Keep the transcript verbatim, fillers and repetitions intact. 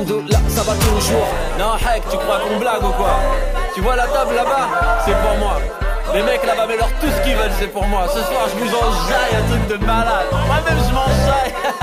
d'eau, là ça va toujours. Non, Hek, tu crois qu'on blague ou quoi? Tu vois la table là-bas? C'est pour moi. Les mecs là-bas, mais leur tout ce qu'ils veulent, c'est pour moi. Ce soir, je vous enjaille un truc de malade. Moi-même, je m'enjaille.